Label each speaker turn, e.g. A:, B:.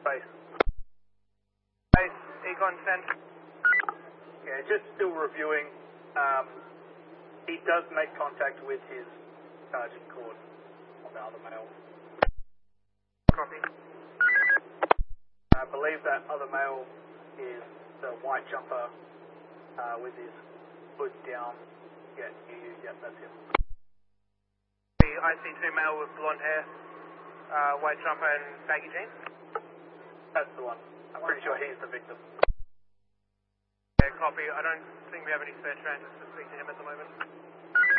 A: space.
B: Space, Econ 10.
A: Yeah, just still reviewing. He does make contact with his charging cord on the other male.
B: Copy.
A: I believe that other male is the white jumper with his hood down. Yeah, that's him.
B: I see two male with blonde hair, white jumper and baggy jeans.
A: That's the one. I'm pretty sure he's the victim.
B: Yeah, copy. I don't think we have any spare transit to speak to him at the moment.